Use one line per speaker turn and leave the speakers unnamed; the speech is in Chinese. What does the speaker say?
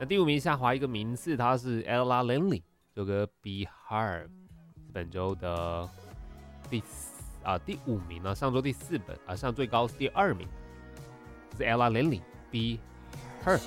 那第5名下滑一个名次，它是 Ella Lenley 这个 Be Hard， 是本周的第5名啊，上周第4本啊，上最高是第2名，是 Ella Lenley Be